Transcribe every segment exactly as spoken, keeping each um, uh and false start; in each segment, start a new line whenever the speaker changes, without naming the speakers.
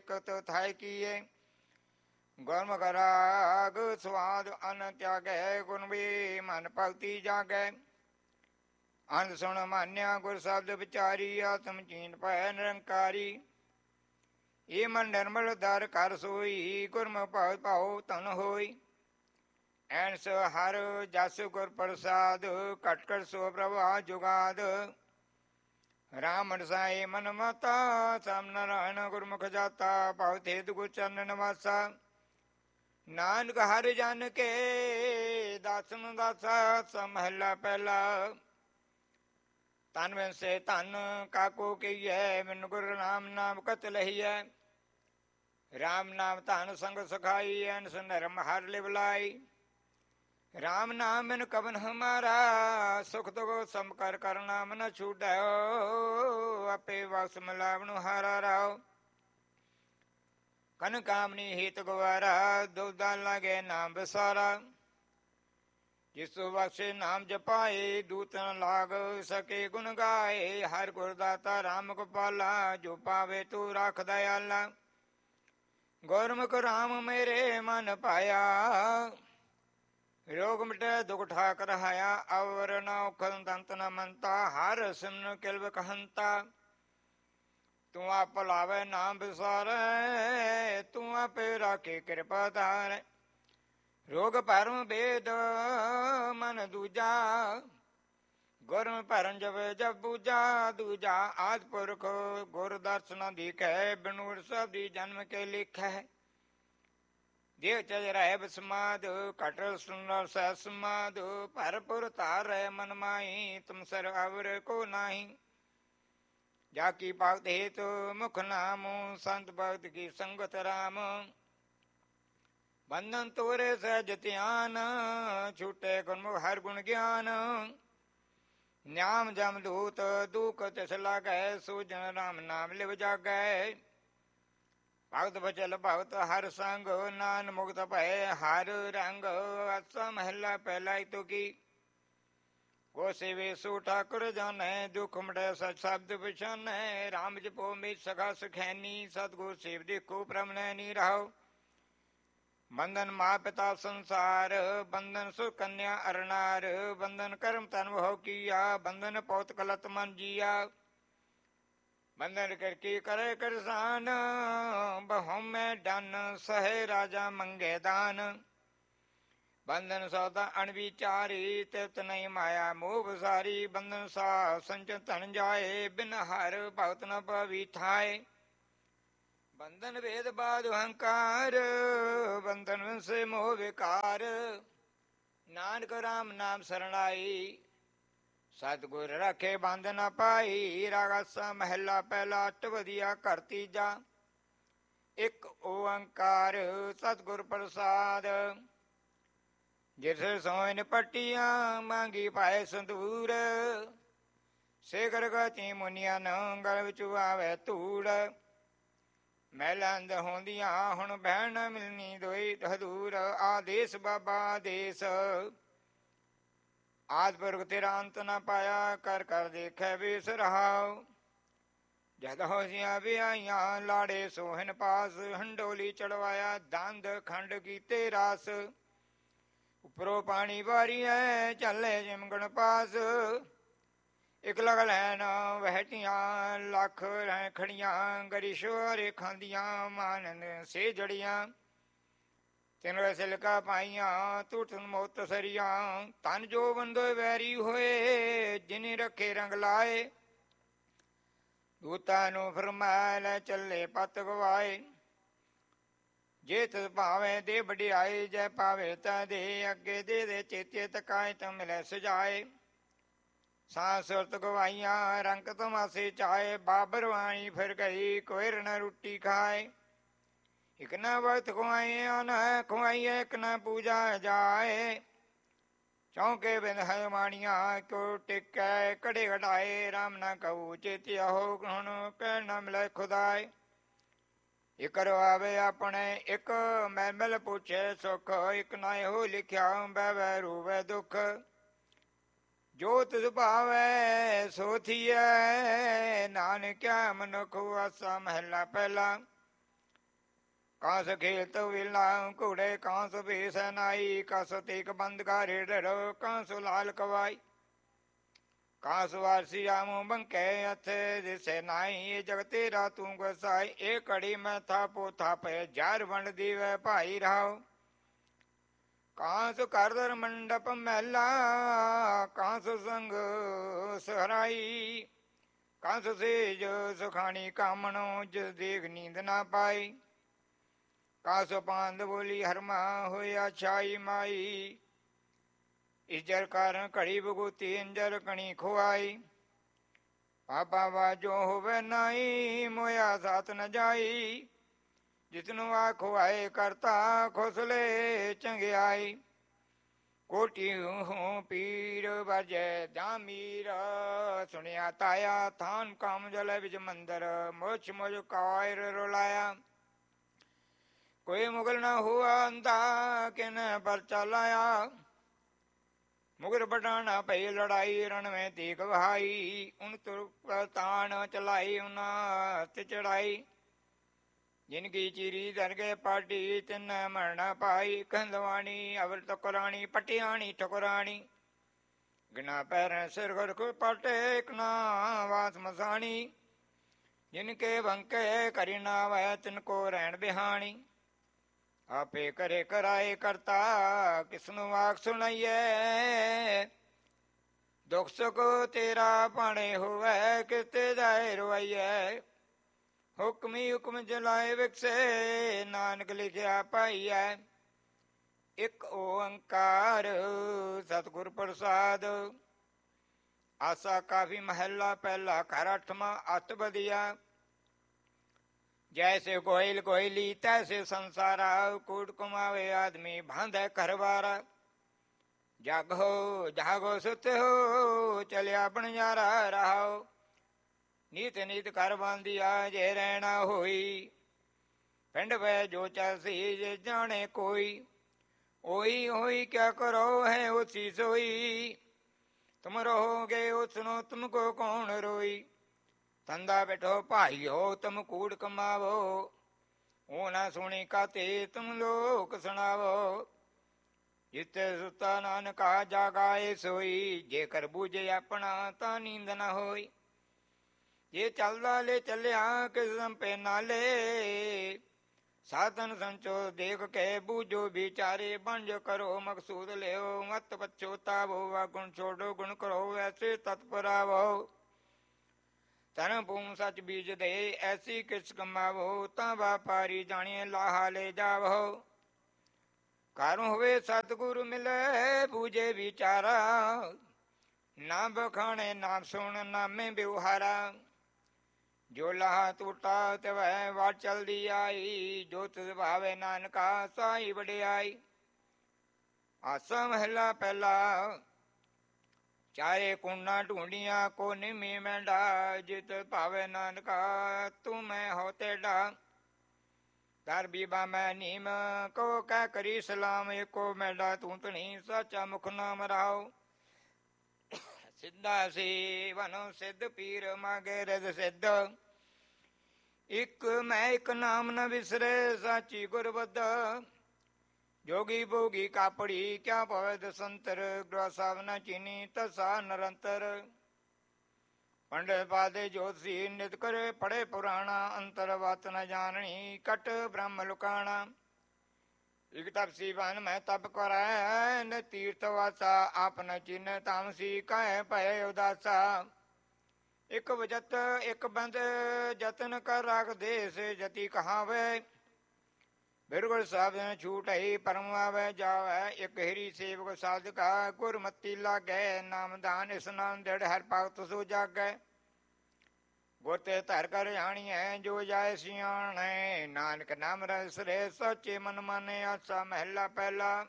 ਇਕਤ ਥਾਇ ਕੀਏ। ਗੁਰਮੁਖ ਰਾਗ ਸਵਾਦ ਅਨ ਤਿਆਗੈ, ਗੁਣ ਵੀ ਮਨ ਭਗਤੀ ਜਾਗੈ। ਅੰਧ ਸੁਣ ਮਾਨਿਆ ਗੁਰ ਸ਼ਬਦ ਵਿਚਾਰੀ, ਆਤਮ ਚੀਨ ਭੈ ਨਿਰੰਕਾਰੀ। ਇਹ ਮਨ ਨਿਰਮਲ ਦਰ ਕਰ ਸੋਈ, ਗੁਰਮੁਖ ਭਗਤ ਭਾਉ ਧਨ ਹੋਈ। ਐਨਸ ਹਰ ਜਸ ਗੁਰ ਪ੍ਰਸਾਦ, ਘਟ ਘਟ ਸੋ ਪ੍ਰਭਾ ਜੁਗਾਦ। ਰਾਮ ਰਸਾਏ ਮਨ ਮਾਤਾ, ਸਮ ਨਾਰਾਇਣ ਗੁਰਮੁਖ ਜਾਤਾ। ਭਗਤ ਹੇਤ ਗੁਰ ਚਰਨ ਨਿਵਾਸਾ, ਨਾਨਕ ਹਰਿ ਜਨ ਕੇ ਦਾਸਨ ਦਾਸਾ। ਸਮਹਿਲਾ ਪਹਿਲਾ। ਤਨ ਬਿਨ ਸੇ ਧਨ ਕਾਕੋ ਕਹੀਐ, ਬਿਨ ਗੁਰ ਨਾਮ ਨਾਮ ਕਤ ਲਹੀਐ। ਰਾਮ ਨਾਮ ਧਨ ਸੰਗ ਸਖਾਈ, ਐਨਸ ਨਰਮ ਹਰ ਲਿਵ ਲਾਈ। ਰਾਮ ਨਾਮ ਬਿਨ ਕਬਨ ਹਮਾਰਾ, ਸੁਖ ਦੁਖ ਸਮ ਕਰ ਕਰ ਨਾਮ ਨ ਛੂਟੈ। ਆਪੇ ਵਸ ਮਿਲਾਵਣੁ ਹਾਰਾ ਰਾਓ। ਕਨ ਕਾਮਨੀ ਹਿਤ ਗਵਾਰਾ, ਦੁਬਦਾ ਲਾਗੇ ਨਾਮ ਵਿਸਾਰਾ। ਜਿਸ ਬਖਸ਼ੇ ਨਾਮ ਜਪਾਏ, ਦੂਤ ਨ ਲਾਗ ਸਕੇ ਗੁਣ ਗਾਏ। ਹਰ ਗੁਰ ਦਾਤਾ ਰਾਮ ਗੋਪਾਲਾ, ਜੋ ਪਾਵੇ ਤੂੰ ਰੱਖ ਦਇਆਲਾ। ਗੁਰਮੁਖ ਰਾਮ ਮੇਰੇ ਮਨ ਪਾਇਆ, ਰੋਗ ਮਿਟੈ ਦੁਖ ਠਾਕ ਰਹਾਇਆ। ਅਵਰ ਨ ਔਖਦ ਦੰਤ ਨ ਮੰਤਾ, ਹਰ ਸਿਮਰਨ ਕਿਲਬ ਕਹੰਤਾ। ਤੂੰ ਆਪ ਲਾਵੇ ਨਾਮ ਵਿਸਾਰੈ, ਤੂੰ ਆਪੇ ਰਾਖੇ ਕਿਰਪਾ ਧਾਰੈ। ਰੋਗ ਭਰਮ ਭੇਦ ਮਨ ਦੂਜਾ, ਗੁਰਮ ਭਰਨ ਜਬ ਜਬ ਬੂਝਾ। ਦੂਜਾ ਆਦਿ ਪੁਰਖ ਗੁਰ ਦਰਸ਼ਨ ਦੀਖੈ, ਬਿਨੂਰ ਸਬਦੀ ਜਨਮ ਕੇ ਲਿਖੈ। ਦੇਹ ਚਜ ਰਹਿ ਬਸਮਾਦ, ਘਟ ਸੁਨਰ ਸਹਿ ਸਮਾਦ। ਭਰਪੁਰ ਧਾਰੈ ਮਨ ਮਾਹੀ, ਤੁਮ ਸਰ ਅਵਰ ਕੋ ਨਾਹੀ। ਜਾ ਕੀ ਭਗਤ ਹੇਤ ਮੁਖ ਨਾਮ, ਸੰਤ ਭਗਤ ਕੀ ਸੰਗਤ ਰਾਮ। ਬੰਧਨ ਤੋਰੇ ਸਹਿਜ ਧਿਆਨ, ਛੂਟੇ ਗੁਰਮੁਖ ਹਰ ਗੁਣ ਗਿਆਨ। ਨਿਆਮ ਜਮ ਦੂਤ ਦੂਖ ਤਿਸ ਲਾਗੈ, ਸੂਜਨ ਰਾਮ ਨਾਮ ਲਿਵ ਜਾਗੈ। ਭਗਤ ਬਚਲ ਭਗਤ ਹਰ ਸੰਗ, ਨਾਨ ਮੁਕਤ ਭੈ ਹਰ ਰੰਗ। ਅਸਾ ਮਹਿਲਾ ਪਹਿਲਾ ਤੁਕੀ, ਕੋ ਸੇਵੇ ਸੋ ਠਾਕੁਰ ਜਾਣੈ। ਦੁਖ ਮਿਟੈ ਸਚ ਸ਼ਬਦ ਪਛਾਨੈ, ਰਾਮ ਜਪੋ ਮੇਤ ਸਖਾ ਸਖੈਨੀ। ਸਤਿਗੁਰ ਸੇਵ ਦੇਖੋ ਭ੍ਰਮ ਨੈਨੀ ਰਹਾਉ। ਬੰਧਨ ਮਾਂ ਪਿਤਾ ਸੰਸਾਰ, ਬੰਧਨ ਸੁਰ ਕੰਨਿਆ ਅਰਨਾਰ। ਬੰਧਨ ਕਰਮ ਤਨ ਬਹੁ ਕੀਆ, ਬੰਧਨ ਪੌਤ ਕਲਤ ਮਨ ਜੀਆ। ਬੰਧਨ ਕਰਕੇ ਕਰੇ ਕਰਸਾਨ, ਬਹੁ ਮੈਂ ਡਨ ਸਹੇ ਰਾਜਾ ਮੰਗੇ ਦਾਨ। ਬੰਧਨ ਸੌਦਾ ਅਣਵਿਚਾਰੀ, ਤਿਵਤ ਨਹੀਂ ਮਾਇਆ ਮੋਹ ਵਿਸਾਰੀ। ਬੰਧਨ ਸਾ ਸੰਚ ਧਨ ਜਾਏ, ਬਿਨ ਹਰ ਭਗਤ ਨ ਪਵੀ ਥਾਏ। ਬੰਧਨ ਵੇਦ ਬਾਦ ਅਹੰਕਾਰ, ਬੰਧਨ ਵਿੰਸੇ ਮੋਹ ਵਿਕਾਰ। ਨਾਨਕ ਰਾਮ ਨਾਮ ਸਰਣਾਈ, ਸਤਿਗੁਰ ਰੱਖੇ ਬੰਧ ਨ ਪਾਈ। ਰਾਗਾਸਾ ਮਹਿਲਾ ਪਹਿਲਾ। ਅਟਵਦੀਆ ਘਰ ਤੀਜਾ। ਇੱਕ ਓੰਕਾਰ ਸਤਿਗੁਰ ਪ੍ਰਸਾਦ, ਜਿਸ ਸੋਇਨ ਪੱਟੀਆਂ ਮੰਗੀ ਪਾਏ ਸੰਦੂਰ। ਸਿਖਰ ਗਤੀ ਮੁਨੀਆਂ ਨੂੰ ਗਲ ਵਿੱਚ ਆਵੇ ਧੂੜ। ਮਹਿਲੰਦ ਹੁੰਦੀਆਂ ਹੁਣ ਬਹਿਣ ਨ ਮਿਲਣੀ ਦੋਈ ਹਦੂਰ। ਆਦੇਸ਼ ਬਾਬਾ ਆਦੇਸ਼, ਆਦਿ ਪੁਰਖ ਤੇਰਾ ਅੰਤ ਨ ਪਾਇਆ। ਕਰ ਕਰ ਦੇਖੈ ਵੇਸ ਰਹਾਉ। ਜਦ ਹੋਸ਼ੀਆਂ ਵਿਆਈਆਂ ਲਾੜੇ ਸੋਹਨ ਪਾਸ। ਹੰਡੋਲੀ ਚੜਵਾਇਆ ਦੰਦ ਖੰਡ ਕੀਤੇ ਰਾਸ। ਉੱਪਰੋਂ ਪਾਣੀ ਵਾਰੀਐ ਚੱਲੇ ਜਿਮਗਣ ਪਾਸ। ਇੱਕ ਲਗ ਲੈਣ ਵਹਿਟੀਆਂ ਲੱਖ ਰਹਿ ਖੜੀਆਂ। ਗਰੀ ਸ਼ੋਰੇ ਖਾਂਦੀਆਂ ਮਾਨੰਦ ਸੇ ਜੜੀਆਂ। ਤਿੰਨ ਵੇ ਸਿਲਕਾ ਪਾਈਆਂ ਟੁੱਟਨ ਮੋਤ ਸਰੀਆਂ। ਤਨ ਜੋ ਬੰਦੋ ਵੈਰੀ ਹੋਏ, ਜਿਨੇ ਰੱਖੇ ਰੰਗ ਲਾਏ। ਦੂਤਾਂ ਨੂੰ ਫਰਮਾਇਆ ਲੈ ਚੱਲੇ ਪਤ ਗਵਾਏ। ਜੇ ਤਿਸ ਭਾਵੇਂ ਦੇ ਵਡਿਆਈ, ਜੈ ਪਾਵੇ ਤਾਂ ਦੇ। ਅੱਗੇ ਦੇ ਦੇ ਚੇਤੇ ਤਕਾਏ, ਤਾਂ ਮਿਲੇ ਸਜਾਏ। ਸਾਂ ਸੁਰਤ ਗਵਾਈਆਂ ਰੰਗ ਤਮਾਸੇ ਚਾਏ। ਬਾਬਰ ਵਾਣੀ ਫਿਰ ਗਈ, ਕੋਇਰ ਨ ਰੋਟੀ ਖਾਏ। ਇੱਕ ਨਾ ਵਕਤ ਖੁਆਈਆਂ ਨ ਖੁਆਈਏ, ਇੱਕ ਨਾ ਪੂਜਾ ਜਾਏ। ਚੌਂਕੇ ਬਿੰਦ ਹੈ ਮਾਣੀਆਂ ਕਿਉ ਟਿਕੈ। ਕੜੇ ਘਟਾਏ ਰਾਮ ਨਾ ਕਹੂ ਚੇਤਿਆ ਹੋ। ਹੁਣ ਕਹਿ ਨਾ ਮਿਲੇ ਖੁਦਾਏ। ਇੱਕ ਰਵਾਵੇ ਆਪਣੇ ਇੱਕ ਮੈਂ ਮਿਲ ਪੁੱਛੇ ਸੁਖ। ਇੱਕ ਨਾ ਇਹੋ ਲਿਖਿਆ ਬਹਿ ਬਹਿ ਰੋਵੇ ਦੁੱਖ। ਜੋ ਤਿਸ ਭਾਵੈ ਸੋ ਥੀਐ, ਨਾਨਕਿਆ ਮਨੁੱਖ ਆਸਾ ਮਹਿਲਾ ਪਹਿਲਾ। ਕਾਸ ਖੇਲਤ ਵਿਲਾ ਘੋੜੇ ਕਾਂਸ ਭੇਸ ਨਾਈ ਕਾਸ ਤੇਕ ਬੰਦ ਘਾਰੇ ਡਰੋ ਕਾਂਸ ਲਾਲ ਕਵਾਈ ਕਾਸ ਵਾਰਸੀ ਆਮੋ ਬੰਕੇ ਅਥੇ ਦਿਸੇ ਨਾਈ ਇਹ ਜਗ ਤੇਰਾ ਤੂੰ ਗਸਾਈ ਇਹ ਕੜੀ ਮੈਂ ਥਾਪੋ ਥਾਪੇ ਜਰ ਵੰਡ ਦੀਵੇ ਭਾਈ ਰਾਓ ਕਾਂਸ ਕਰਦਰ ਮੰਡਪ ਮਹਿਲਾ ਕਾਂਸ ਸੰਗ ਸਹਰਾਈ ਕਾਂਸ ਸੇਜ ਸੁਖਾਣੀ ਕਾਮਣੋ ਜਿਸ ਦੇਖ ਨੀਂਦ ਨਾ ਪਾਈ ਕਾਸ ਪਾਂਦ ਬੋਲੀ ਹਰਮਾ ਹੋਇਆ ਛਾਈ ਮਾਈ ਇਜਰ ਕਾਰਨ ਘੜੀ ਬਗੂਤੀ ਇੰਜਰ ਕਣੀ ਖੁਆਈ ਪਾਪਾ ਵਾਜੋ ਹੋਵੇ ਨਾਈ ਮੋਇਆ ਸਾਥ ਨ ਜਾਈ ਜਿਸਨੂੰ ਆਖੋ ਆਏ ਕਰਤਾ ਖੁਸਲੇ ਚੰਗਿਆਈ ਕੋਟੀ ਹੂੰ ਪੀਰ ਵਜੈ ਜਾਮੀਰ ਸੁਣਿਆ ਤਾਇਆ ਥਾਨ ਕਾਮ ਜਲੇ ਵਿੱਚ ਮੰਦਰ ਮੁਛ ਮੁਝ ਕਾਇਰ ਰੁਲਾਇਆ ਕੋਈ ਮੁਗਲ ਨਾ ਹੁਆ ਅੰਦਾ ਕਿਨ ਪਰਚਾ ਲਾਇਆ ਮੁਗਰ ਬਟਾਣਾ ਪਈ ਲੜਾਈ ਰਣ ਮੈਂ ਤੀਕ ਵਹਾਈ ਉਨ ਤੁਰ ਤਾਣ ਚਲਾਈ ਉਹਨਾਂ ਤੇ ਚੜਾਈ ਜਿਨ ਕੀ ਚੀਰੀ ਦਰਗੇ ਪਾਟੀ ਤਿੰਨ ਮਰਣਾ ਪਾਈ ਕੰਦਵਾਣੀ ਅਵਰ ਟਕਰਾਣੀ ਪਟਿਆਣੀ ਠਕਰਾਣੀ ਗਨਾ ਪੈਰ ਸਿਰ ਘਰ ਕੋ ਪਟੇ ਇਕ ਨਾ ਵਾਸ ਮਸਾਣੀ ਜਿਨ ਕੇ ਬੰਕੇ ਕਰੀ ਨਾ ਵੈ ਤਿਨ ਕੋ ਰਹਿਣ ਬਿਹਾਣੀ ਆਪੇ ਕਰੇ ਕਰਾਏ ਕਰਤਾ ਕਿਸਨੂੰ ਆਖ ਸੁਣਾਈਏ ਦੁਖ ਸੁਖ ਤੇਰਾ ਭਾਣੇ ਹੋਵੇ ਕਿਤੇ ਜਾਏ ਰਵਾਈਏ ਹੁਕਮੀ ਹੁਕਮ ਜਲਾਏ ਵਿਕਸੇ ਨਾਨਕ ਲਿਖਿਆ ਪਾਈਐ ਇਕ ਓੰਕਾਰ ਸਤਿਗੁਰ ਪ੍ਰਸਾਦ ਆਸਾ ਕਾਫੀ ਮਹੱਲਾ ਪਹਿਲਾ ਘਰ ਅੱਠਵਾਂ ਅਤ ਬਦੀਆ ਜੈਸੇ ਕੋਇਲ ਕੋਇਲੀ ਤੈਸੇ ਸੰਸਾਰਾ ਕੂੜ ਕੁਮਾਵੇ ਆਦਮੀ ਬਾਂਧੈ ਘਰਵਾਰਾ ਜਾਗੋ ਜਾਗੋ ਸੁਤ ਹੋ ਚਲਿਆ ਬਣਜਾਰਾ ਰਹਾਓ ਨੀਤ ਨੀਤ ਘਰ ਬਾਂਧਿਆ ਜੇ ਰਹਿਣਾ ਹੋਈ ਪਿੰਡ ਵੈ ਜੋ ਚਾਸੀ ਜੇ ਜਾਣੇ ਕੋਈ ਉਹੀ ਹੋਈ ਕਿਆ ਕਰੋ ਹੈ ਉਸੀ ਸੋਈ ਤੁਮ ਰਹੋਗੇ ਉਸਨੂੰ ਤੁਮਕੋ ਕੌਣ ਰੋਈ ਤੰਦਾ ਬੈਠੋ ਭਾਈਓ ਤੁਮ ਕੂੜ ਕਮਾਵੋ ਉਹ ਨਾ ਸੁਣੀ ਕਾਤੇ ਤੁਮ ਲੋਕ ਸੁਣਾਵੋ ਜਿੱਤੇ ਸੁਤਾ ਨਾਨਕਾ ਜਾਗਾਏ ਸੋਈ ਜੇਕਰ ਬੂਝੇ ਆਪਣਾ ਤਾਂ ਨੀਂਦ ਨਾ ਹੋਈ ਜੇ ਚੱਲਦਾ ਲੈ ਚੱਲਿਆ ਕਿਸਮ ਪੇ ਨਾਲੇ ਸਾਧਨ ਸੰਚੋ ਦੇਖ ਕੇ ਬੂਝੋ ਵਿਚਾਰੇ ਬੰਜ ਕਰੋ ਮਕਸੂਦ ਲਿਓ ਮਤ ਪਛੋਤਾਵੋ ਵਾ ਗੁਣ ਛੋੜੋ ਗੁਣ ਕਰੋ ਐਸੇ ਤਤਪਰਾਵੋ ਤਨ ਭੂਮ ਸੱਚ ਬੀਜ ਦੇ ਐਸੀ ਕਿਸ ਕਮਾਵੋ ਤਾਂ ਵਾਪਾਰੀ ਜਾਣੀਏ ਲਾਹਾ ਲੈ ਜਾਵੋ ਕਾਰੂ ਹੋਵੇ ਸਤਿਗੁਰ ਮਿਲੇ ਬੂਝੇ ਵਿਚਾਰਾ ਨਾ ਬਖਾਣੇ ਨਾ ਸੁਣ ਨਾਮੇ ਬਿਵਹਾਰਾ ਜੋ ਲਾਹਾ ਟੂਟਾ ਤੇ ਵੈ ਵਾਟ ਚਲਦੀ ਆਈ ਜੋ ਤਿਸ ਭਾਵੇ ਨਾਨਕਾ ਸਾਈ ਵਡਿਆਈ ਆਸਾ ਮਹਿਲਾ ਪਹਿਲਾ ਚਾਰੇ ਕੁੰਨਾ ਢੂੰਡੀਆਂ ਕੋ ਨਿਮੀ ਮੈਂਡਾ ਜਿਤ ਭਾਵੇ ਨਾਨਕਾ ਤੂੰ ਮੈਂ ਹੋ ਤੇਡਾ ਦਰ ਬੀਬਾ ਮੈਂ ਨੀਮ ਕੋ ਕਹਿ ਕਰੀ ਸਲਾਮ ਏਕੋ ਮੈਂਡਾ ਤੂੰ ਤਣੀ ਸੱਚਾ ਮੁਖ ਨਾਮ ਰਾਓ ਸਿੱਧਾ ਸੀ ਵਨੋ ਸਿੱਧ ਪੀਰ ਮਾਗੇ ਰਦ ਸਿੱਧ ਇੱਕ ਮੈਂ ਇੱਕ ਨਾਮ ਨ ਵਿਸਰੇ ਸਾਚੀ ਗੁਰਬੱਧ ਜੋਗੀ ਭੋਗੀ ਕਾਪੜੀ ਕਿਆ ਭਵੇ ਦਸੰਤਰ ਗ੍ਰਹ ਸਾਹਿਬ ਨ ਚੀਨੀ ਤਸਾ ਨਿਰੰਤਰ ਪੰਡਿਤ ਪਾਦੇ ਜੋਤਸੀ ਨਿਤ ਕਰੇ ਪੜੇ ਪੁਰਾਣਾ ਅੰਤਰ ਬਾਤ ਨ ਜਾਣਨੀ ਕਟ ਬ੍ਰਹਮ ਲੁਕਾਣਾ ਇਕ ਤਪਸੀ ਬਨ ਮੈਂ ਤਪ ਕਰੈ ਨ ਤੀਰਥ ਵਾਸਾ ਆਪ ਨ ਚਿਨ ਤਾਮਸੀ ਕਹਿ ਭਏ ਉਦਾਸਾ ਇੱਕ ਵਜਤ ਇੱਕ ਬੰਦ ਜਤਨ ਕਰ ਰੱਖ ਦੇਸ ਜਤੀ ਕਹਾਵੇ ਬਿਰਗੁਲ ਸਾਹਿਬ ਛੂਟ ਹੀ ਪਰਮ ਆਵੇ ਜਾਵੇ ਇੱਕ ਹਿਰੀ ਸੇਵਕ ਸਾਧਕਾ ਗੁਰਮਤੀ ਲਾਗੈ ਨਾਮਦਾਨ ਇਸਨਾਨ ਦੜ ਹਰ ਭਗਤ ਸੋ ਜਾਗੈ ਗੋਤੇ ਧਰ ਕਰ ਜਾਣੀਐ ਜੋ ਜਾਏ ਸਿਆਣੈ ਨਾਨਕ ਨਾਮ ਰਸ ਰੇ ਸੱਚੇ ਮਨ ਮਾਨੇ ਆਸਾ ਮਹਿਲਾ ਪਹਿਲਾ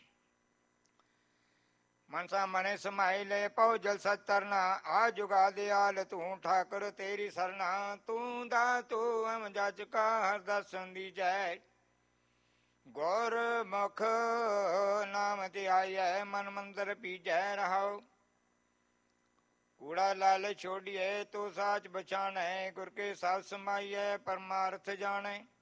ਮਨਸਾ ਮਨੇ ਸਮਾਈ ਲੈ ਪਉ ਜਲ ਸਤ ਤਰਨਾ ਆ ਜੁਗਾ ਦਿਆਲ ਤੂੰ ਠਾਕੁਰ ਤੇਰੀ ਸਰਨਾ ਤੂੰ ਦਾ ਤੂੰ ਅਮ ਜਜ ਕਾ ਹਰ ਦਰਸ਼ਨ ਦੀ ਜੈ ਗੌਰ ਮੁਖ ਨਾਮ ਤੇ ਆਈਐ ਮਨ ਮੰਦਰ ਪੀਜੈ ਰਹਾਉ ਕੂੜਾ ਲਾਲ ਛੋੜੀਏ ਤੂੰ ਸਾਚ ਬਚਾਣੈ ਗੁਰ ਕੇ ਸਾਥ ਸਮਾਈਐ ਪਰਮਾਰਥ ਜਾਣੈ